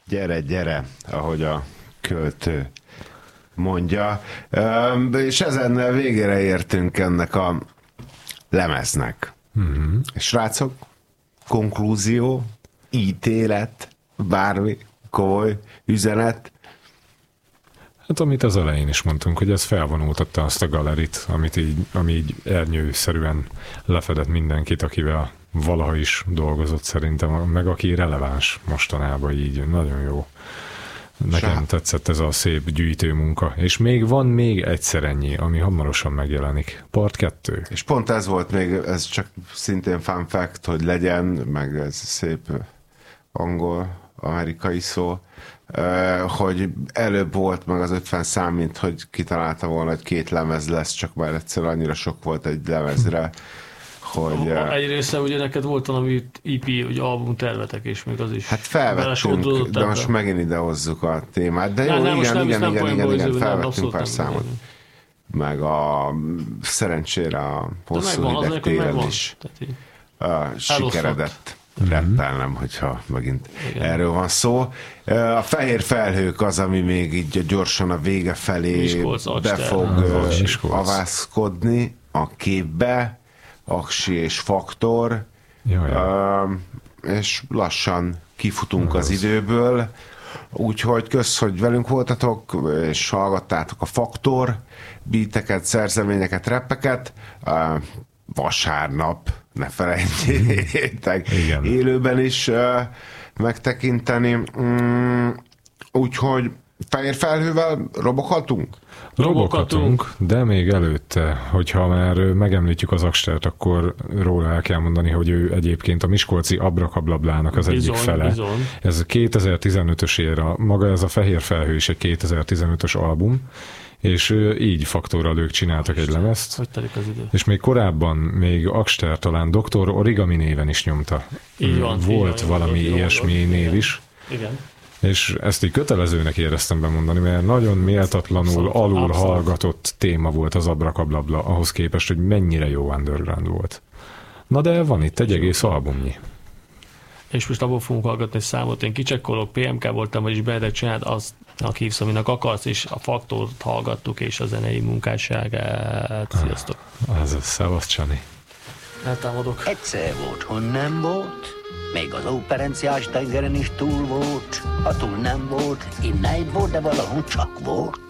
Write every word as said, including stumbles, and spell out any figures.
Gyere, gyere, ahogy a költő mondja. És ezen végére értünk ennek a lemeznek. Mm-hmm. Srácok, konklúzió, ítélet, bármi komoly üzenet? Hát amit az elején is mondtunk, hogy ez felvonultatta azt a galerit, amit így, ami így ernyőszerűen lefedett mindenkit, akivel valaha is dolgozott szerintem, meg aki releváns mostanában így. Nagyon jó. Nekem Sá. tetszett ez a szép gyűjtőmunka. És még van még egyszer ennyi, ami hamarosan megjelenik. Part kettő. És pont ez volt még, ez csak szintén fun fact, hogy legyen, meg ez szép angol, amerikai szó, hogy előbb volt meg az ötven szám, mint hogy kitalálta volna, hogy két lemez lesz, csak már egyszer annyira sok volt egy lemezre, hogy... Egy része ugye neked volt valami é pé, hogy album tervetek, és még az is... Hát felvettünk, de most megint ide hozzuk a témát. De jó, nem, igen, igen, igen, igen, igen, igen, nem, felvettünk pár számot. Meg a szerencsére a hosszú hideg télen is uh, sikeredett. Reppelnem, hogyha megint igen. erről van szó. A fehér felhők az, ami még így gyorsan a vége felé Miskolc, be fog avászkodni a képbe, Aksi és Faktor, uh, és lassan kifutunk az, az időből, úgyhogy kösz, hogy velünk voltatok, és hallgattátok a Faktor beateket, szerzeményeket, reppeket. Uh, vasárnap, ne felejtjétek, élőben is uh, megtekinteni. Mm, úgyhogy fehér felhővel roboghatunk? Roboghatunk, de még előtte, hogyha már megemlítjük az Akstert, akkor róla el kell mondani, hogy ő egyébként a miskolci Abrakabláblának az bizony, egyik fele. Bizony. Ez kétezer-tizenötös éra, maga ez a fehér felhő is egy kétezer-tizenötös album, és így Faktorral ők csináltak egy lemezt. Hogy telik az idő? És még korábban, még Akster talán doktor Origami néven is nyomta. Így van, volt így valami így ilyesmi így név igen. is. Igen. És ezt így kötelezőnek éreztem bemondani, mert nagyon méltatlanul abszolút, alul abszolút. hallgatott téma volt az Abrakablabla, ahhoz képest, hogy mennyire jó underground volt. Na de van itt egy egész albumnyi. És most abból fogunk hallgatni számot. Én kicsekkolok, pé em ká voltam, vagyis Benedek csináld azt, akinek aminek akarsz, és a Faktort hallgattuk, és a zenei munkásságát. Sziasztok! Ah, ez a szevasz, Csani. Eltámadok. Egyszer volt, hon nem volt, még az operenciás tengeren is túl volt. Ha túl nem volt, innen volt, de valahol csak volt.